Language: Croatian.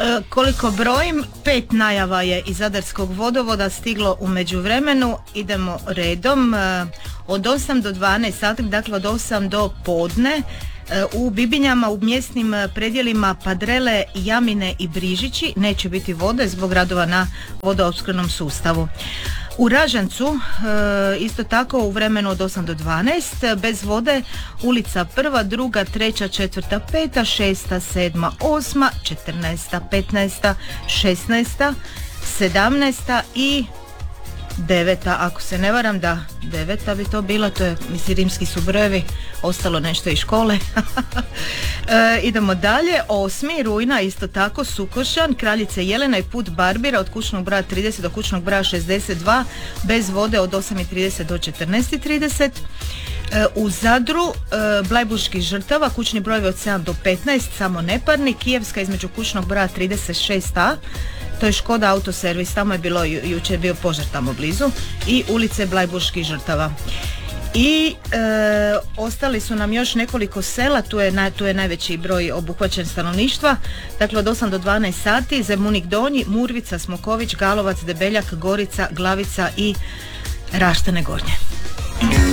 Koliko brojim, 5 najava je iz Zadarskog vodovoda stiglo u međuvremenu. Idemo redom. Od 8 do 12 sati, dakle od 8 do podne, u Bibinjama u mjesnim predjelima Padrele, Jamine i Brižići neće biti vode zbog radova na vodoopskrbnom sustavu. U Ražancu isto tako u vremenu od 8 do 12 bez vode ulica 1, 2, 3, 4, 5, 6, 7, 8, 14, 15, 16, 17 i 9, ako se ne varam, da 9 bi to bila, to je, mislim, rimski su brojevi, ostalo nešto iz škole. Idemo dalje. 8. rujna isto tako Sukošan, Kraljice Jelena i put Barbira od kućnog broja 30 do kućnog broja 62 bez vode od 8:30 do 14:30. U Zadru Blajburških žrtava, kućni brojevi od 7 do 15, samo neparni. Kijevska između kućnog broja 36a, to je Škoda autoservis, tamo je bilo, jučer je bio požar tamo blizu, i ulice Blajburških žrtava. I ostali su nam još nekoliko sela, tu je najveći broj obuhvaćen stanovništva, dakle od 8 do 12 sati, Zemunik Donji, Murvica, Smoković, Galovac, Debeljak, Gorica, Glavica i Raštane Gornje.